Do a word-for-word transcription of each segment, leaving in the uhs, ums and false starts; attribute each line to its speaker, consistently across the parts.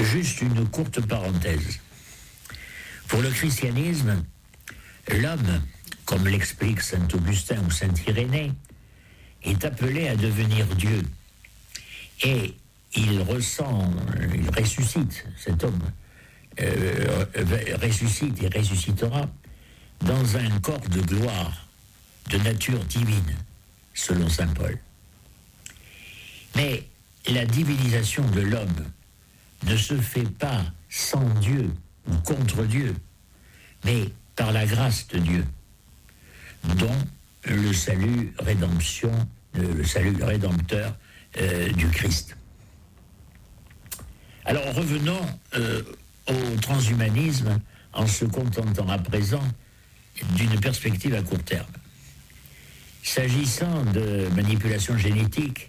Speaker 1: Juste une courte parenthèse. Pour le christianisme, l'homme, comme l'explique saint Augustin ou saint Irénée, est appelé à devenir Dieu. Et il ressent, il ressuscite, cet homme euh, ressuscite et ressuscitera dans un corps de gloire, de nature divine, selon saint Paul. Mais la divinisation de l'homme ne se fait pas sans Dieu ou contre Dieu, mais par la grâce de Dieu, dont le salut rédemption, le salut rédempteur euh, du Christ. Alors revenons euh, au transhumanisme en se contentant à présent d'une perspective à court terme. S'agissant de manipulation génétique,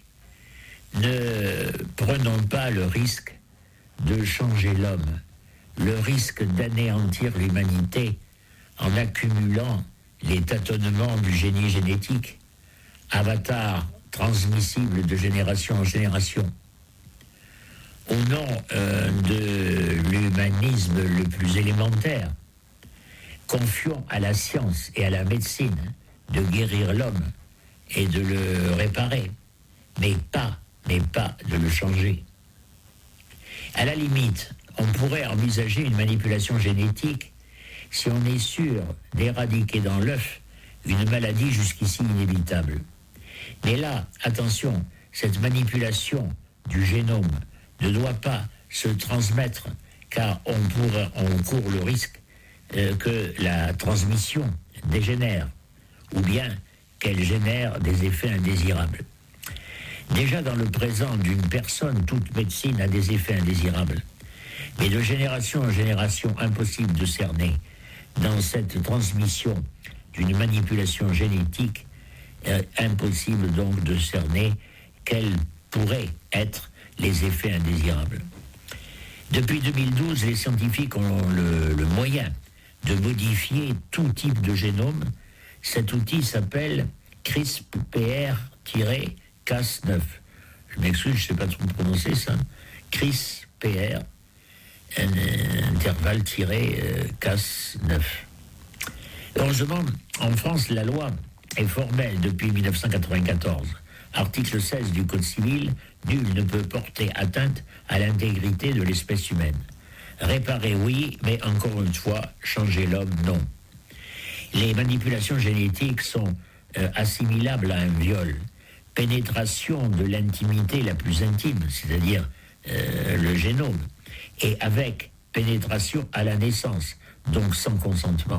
Speaker 1: ne prenons pas le risque de changer l'homme, le risque d'anéantir l'humanité en accumulant les tâtonnements du génie génétique, avatar transmissible de génération en génération. Au nom euh, de l'humanisme le plus élémentaire, confions à la science et à la médecine de guérir l'homme et de le réparer, mais pas, mais pas de le changer. À la limite, on pourrait envisager une manipulation génétique si on est sûr d'éradiquer dans l'œuf une maladie jusqu'ici inévitable. Mais là, attention, cette manipulation du génome ne doit pas se transmettre, car on, pourra, on court le risque euh, que la transmission dégénère, ou bien qu'elle génère des effets indésirables. Déjà dans le présent d'une personne, toute médecine a des effets indésirables. Mais de génération en génération, impossible de cerner dans cette transmission d'une manipulation génétique, euh, impossible donc de cerner quels pourraient être les effets indésirables. Depuis deux mille douze, les scientifiques ont le, le moyen de modifier tout type de génome. Cet outil s'appelle CRISPR Cas neuf. Je m'excuse, je ne sais pas trop prononcer ça. CRISPR, un intervalle Cas neuf. Heureusement, en France, la loi est formelle depuis mille neuf cent quatre-vingt-quatorze. Article seize du Code civil, nul ne peut porter atteinte à l'intégrité de l'espèce humaine. Réparer, oui, mais encore une fois, changer l'homme, non. Les manipulations génétiques sont euh, assimilables à un viol. Pénétration de l'intimité la plus intime, c'est-à-dire euh, le génome, et avec pénétration à la naissance, donc sans consentement.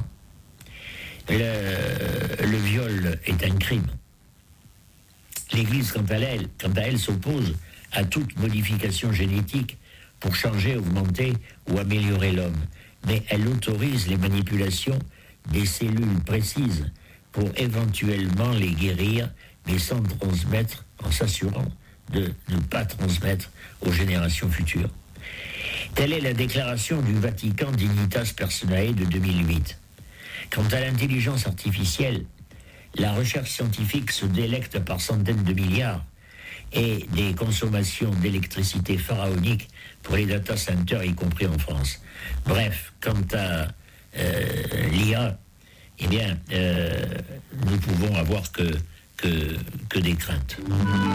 Speaker 1: Le, le viol est un crime. L'Église, quant à elle, quant à elle, s'oppose à toute modification génétique pour changer, augmenter ou améliorer l'homme. Mais elle autorise les manipulations des cellules précises pour éventuellement les guérir, mais sans transmettre, en s'assurant de ne pas transmettre aux générations futures. Telle est la déclaration du Vatican Dignitas Personae de deux mille huit. Quant à l'intelligence artificielle, la recherche scientifique se délecte par centaines de milliards et des consommations d'électricité pharaoniques pour les data centers, y compris en France. Bref, quant à euh, l'I A, eh bien, euh, nous pouvons avoir que, que, que des craintes.